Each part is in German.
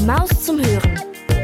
Maus zum Hören.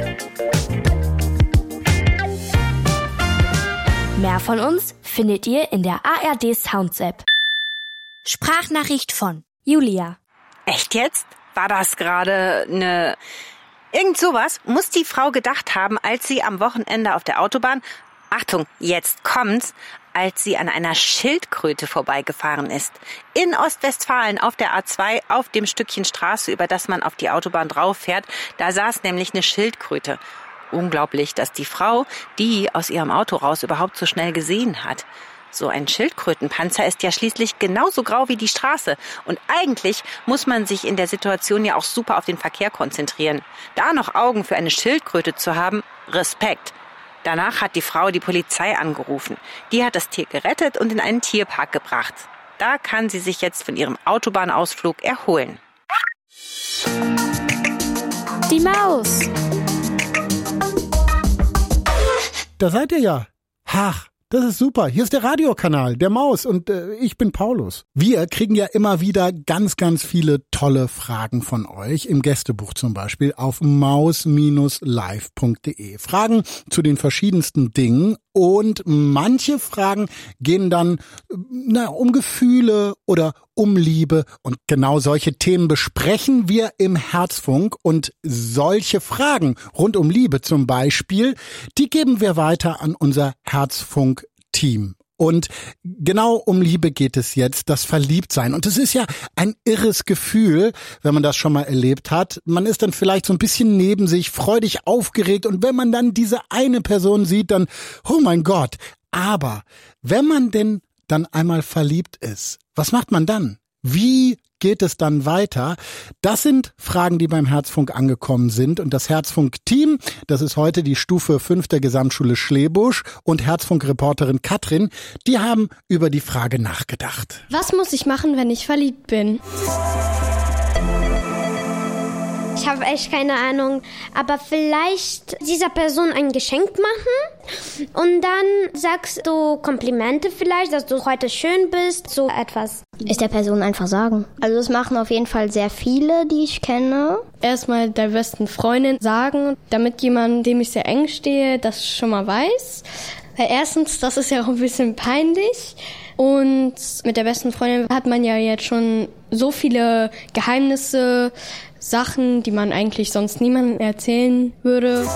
Mehr von uns findet ihr in der ARD Sounds App. Sprachnachricht von Julia. Echt jetzt? War das gerade eine... Irgend sowas muss die Frau gedacht haben, als sie am Wochenende auf der Autobahn, Achtung, jetzt kommt's, als sie an einer Schildkröte vorbeigefahren ist. In Ostwestfalen auf der A2, auf dem Stückchen Straße, über das man auf die Autobahn drauf fährt, da saß nämlich eine Schildkröte. Unglaublich, dass die Frau die aus ihrem Auto raus überhaupt so schnell gesehen hat. So ein Schildkrötenpanzer ist ja schließlich genauso grau wie die Straße. Und eigentlich muss man sich in der Situation ja auch super auf den Verkehr konzentrieren. Da noch Augen für eine Schildkröte zu haben, Respekt. Danach hat die Frau die Polizei angerufen. Die hat das Tier gerettet und in einen Tierpark gebracht. Da kann sie sich jetzt von ihrem Autobahnausflug erholen. Die Maus. Da seid ihr ja. Ach, das ist super. Hier ist der Radiokanal, der Maus und ich bin Paulus. Wir kriegen ja immer wieder ganz, ganz viele tolle Fragen von euch, im Gästebuch zum Beispiel auf maus-live.de. Fragen zu den verschiedensten Dingen und manche Fragen gehen dann um Gefühle oder um Liebe und genau solche Themen besprechen wir im Herzfunk und solche Fragen rund um Liebe zum Beispiel, die geben wir weiter an unser Herzfunk-Team. Und genau um Liebe geht es jetzt, das Verliebtsein. Und es ist ja ein irres Gefühl, wenn man das schon mal erlebt hat. Man ist dann vielleicht so ein bisschen neben sich, freudig aufgeregt. Und wenn man dann diese eine Person sieht, dann, oh mein Gott. Aber wenn man denn dann einmal verliebt ist, was macht man dann? Wie geht es dann weiter? Das sind Fragen, die beim Herzfunk angekommen sind. Und das Herzfunk-Team, das ist heute die Stufe 5 der Gesamtschule Schlebusch und Herzfunk-Reporterin Katrin, die haben über die Frage nachgedacht. Was muss ich machen, wenn ich verliebt bin? Ich habe echt keine Ahnung, aber vielleicht dieser Person ein Geschenk machen und dann sagst du Komplimente vielleicht, dass du heute schön bist, so etwas. Es der Person einfach sagen. Also das machen auf jeden Fall sehr viele, die ich kenne. Erstmal der besten Freundin sagen, damit jemand, dem ich sehr eng stehe, das schon mal weiß. Weil erstens, das ist ja auch ein bisschen peinlich. Und mit der besten Freundin hat man ja jetzt schon so viele Geheimnisse, Sachen, die man eigentlich sonst niemandem erzählen würde.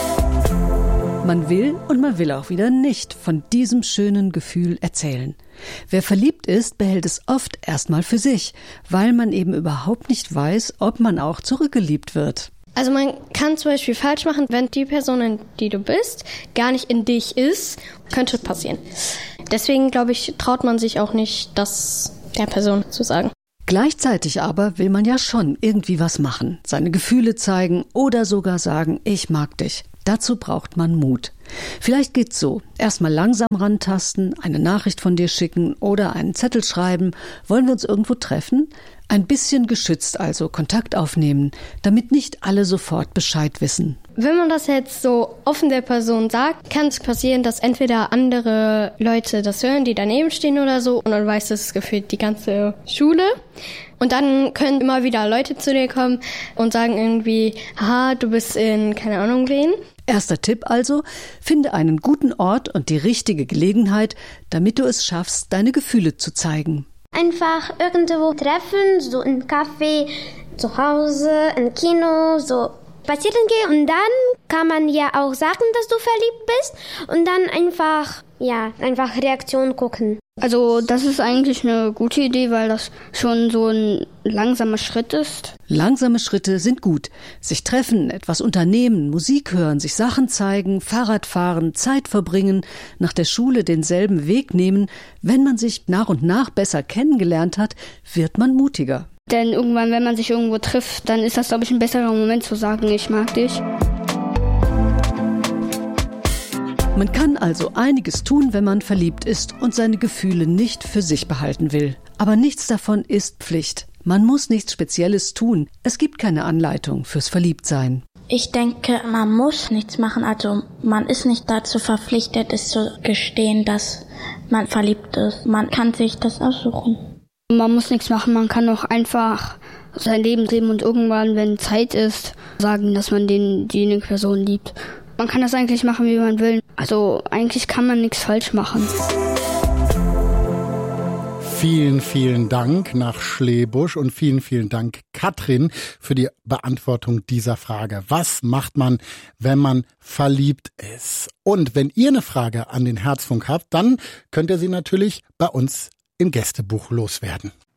Man will und man will auch wieder nicht von diesem schönen Gefühl erzählen. Wer verliebt ist, behält es oft erstmal für sich, weil man eben überhaupt nicht weiß, ob man auch zurückgeliebt wird. Also man kann zum Beispiel falsch machen, wenn die Person, in die du bist, gar nicht in dich ist, könnte passieren. Deswegen, glaube ich, traut man sich auch nicht, das der Person zu sagen. Gleichzeitig aber will man ja schon irgendwie was machen, seine Gefühle zeigen oder sogar sagen, ich mag dich. Dazu braucht man Mut. Vielleicht geht's so. Erstmal langsam rantasten, eine Nachricht von dir schicken oder einen Zettel schreiben. Wollen wir uns irgendwo treffen? Ein bisschen geschützt also Kontakt aufnehmen, damit nicht alle sofort Bescheid wissen. Wenn man das jetzt so offen der Person sagt, kann es passieren, dass entweder andere Leute das hören, die daneben stehen oder so, und dann weiß das gefühlt die ganze Schule. Und dann können immer wieder Leute zu dir kommen und sagen irgendwie, haha, du bist in keine Ahnung wen. Erster Tipp also, finde einen guten Ort und die richtige Gelegenheit, damit du es schaffst, deine Gefühle zu zeigen. Einfach irgendwo treffen, so im Café, zu Hause, im Kino, so spazieren gehen und dann kann man ja auch sagen, dass du verliebt bist und dann einfach Reaktion gucken. Also das ist eigentlich eine gute Idee, weil das schon so ein langsamer Schritt ist. Langsame Schritte sind gut. Sich treffen, etwas unternehmen, Musik hören, sich Sachen zeigen, Fahrrad fahren, Zeit verbringen, nach der Schule denselben Weg nehmen. Wenn man sich nach und nach besser kennengelernt hat, wird man mutiger. Denn irgendwann, wenn man sich irgendwo trifft, dann ist das, glaube ich, ein besserer Moment zu sagen, ich mag dich. Man kann also einiges tun, wenn man verliebt ist und seine Gefühle nicht für sich behalten will. Aber nichts davon ist Pflicht. Man muss nichts Spezielles tun. Es gibt keine Anleitung fürs Verliebtsein. Ich denke, man muss nichts machen. Also man ist nicht dazu verpflichtet, es zu gestehen, dass man verliebt ist. Man kann sich das aussuchen. Man muss nichts machen, man kann auch einfach sein Leben leben und irgendwann, wenn Zeit ist, sagen, dass man diejenige Person liebt. Man kann das eigentlich machen, wie man will. Also eigentlich kann man nichts falsch machen. Vielen, vielen Dank nach Schlebusch und vielen, vielen Dank, Katrin, für die Beantwortung dieser Frage. Was macht man, wenn man verliebt ist? Und wenn ihr eine Frage an den Herzfunk habt, dann könnt ihr sie natürlich bei uns im Gästebuch loswerden.